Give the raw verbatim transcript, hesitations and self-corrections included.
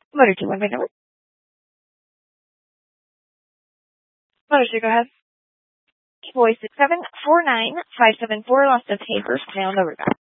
Motor two one, number. Motor two, go ahead. Voice six seven four nine five seven four, lost of papers, mail, no regard.